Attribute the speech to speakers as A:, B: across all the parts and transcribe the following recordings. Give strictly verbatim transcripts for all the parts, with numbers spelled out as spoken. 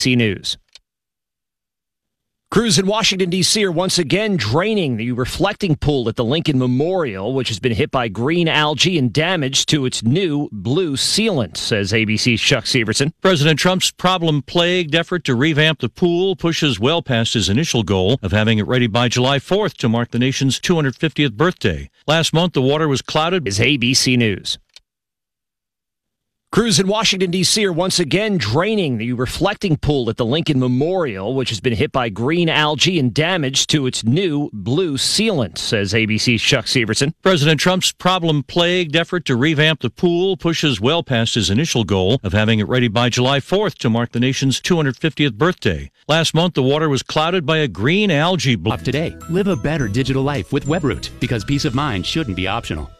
A: C News. Crews in Washington, D C are once again draining the reflecting pool at the Lincoln Memorial, which has been hit by green algae and damage to its new blue sealant, says A B C's Chuck Severson.
B: President Trump's problem-plagued effort to revamp the pool pushes well past his initial goal of having it ready by July fourth to mark the nation's two hundred fiftieth birthday. Last month, the water was clouded.
A: Is A B C News. Crews in Washington, D C are once again draining the reflecting pool at the Lincoln Memorial, which has been hit by green algae and damage to its new blue sealant, says A B C's Chuck Severson.
B: President Trump's problem-plagued effort to revamp the pool pushes well past his initial goal of having it ready by July fourth to mark the nation's two hundred fiftieth birthday. Last month, the water was clouded by a green algae bloom.
C: Today, live a better digital life with Webroot, because peace of mind shouldn't be optional.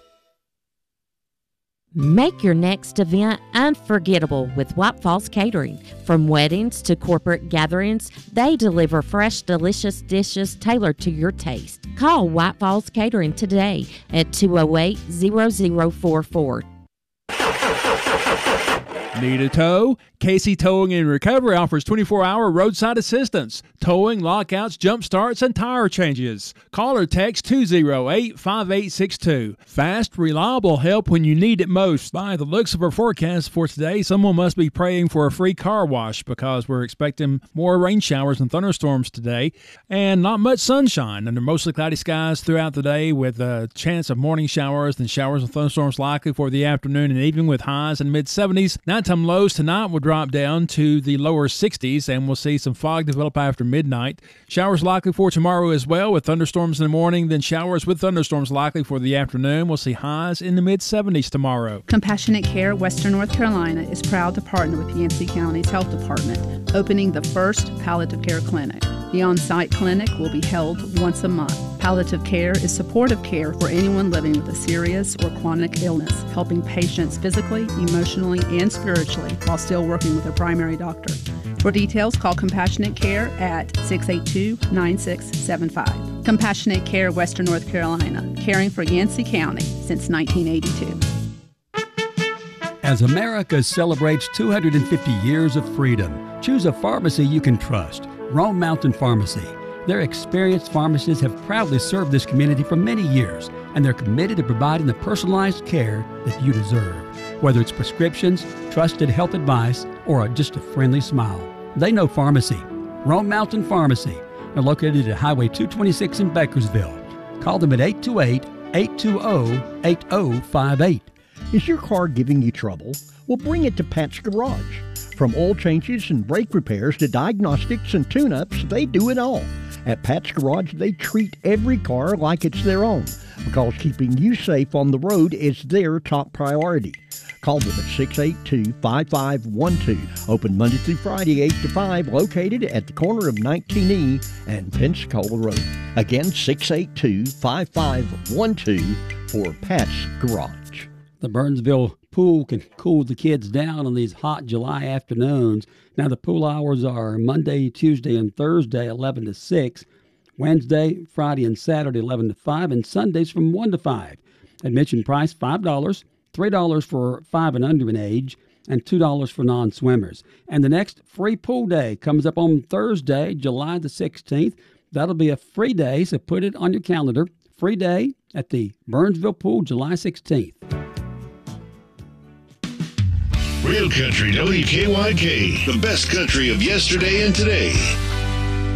D: Make your next event unforgettable with White Falls Catering. From weddings to corporate gatherings, they deliver fresh, delicious dishes tailored to your taste. Call White Falls Catering today at two oh eight, zero zero four four.
E: Need a tow? Casey Towing and Recovery offers twenty-four hour roadside assistance, towing, lockouts, jump starts, and tire changes. Call or text two oh eight, five eight six two. Fast, reliable help when you need it most. By the looks of our forecast for today, someone must be praying for a free car wash because we're expecting more rain showers and thunderstorms today, and not much sunshine under mostly cloudy skies throughout the day, with a chance of morning showers and showers and thunderstorms likely for the afternoon and evening, with highs in mid seventies. Nighttime lows tonight will drop down to the lower sixties, and we'll see some fog develop after midnight. Showers likely for tomorrow as well, with thunderstorms in the morning, then showers with thunderstorms likely for the afternoon. We'll see highs in the mid seventies tomorrow.
F: Compassionate Care Western North Carolina is proud to partner with Yancey County's Health Department, opening the first palliative care clinic. The on-site clinic will be held once a month. Palliative care is supportive care for anyone living with a serious or chronic illness, helping patients physically, emotionally, and spiritually while still working with a primary doctor. For details, call Compassionate Care at six eight two, nine six seven five. Compassionate Care Western North Carolina, caring for Yancey County since nineteen eighty-two.
G: As America celebrates two hundred fifty years of freedom, choose a pharmacy you can trust. Rome Mountain Pharmacy. Their experienced pharmacists have proudly served this community for many years, and they're committed to providing the personalized care that you deserve. Whether it's prescriptions, trusted health advice, or just a friendly smile, they know pharmacy. Rome Mountain Pharmacy. They're located at Highway two twenty-six in Bakersville. Call them at eight two eight, eight two zero, eight zero five eight.
H: Is your car giving you trouble? Well, bring it to Pat's Garage. From oil changes and brake repairs to diagnostics and tune-ups, they do it all. At Pat's Garage, they treat every car like it's their own, because keeping you safe on the road is their top priority. Call them at six eight two, five five one two. Open Monday through Friday, eight to five, located at the corner of nineteen E and Pensacola Road. Again, six eight two, five five one two for Pat's Garage.
I: The Burnsville pool can cool the kids down on these hot July afternoons. Now, the pool hours are Monday, Tuesday, and Thursday, eleven to six, Wednesday, Friday, and Saturday, eleven to five, and Sundays from one to five. Admission price, five dollars, three dollars for five and under in age, and two dollars for non-swimmers. And the next free pool day comes up on Thursday, July the sixteenth. That'll be a free day, so put it on your calendar. Free day at the Burnsville Pool, July sixteenth.
J: Real Country W K Y K, the best country of yesterday and today.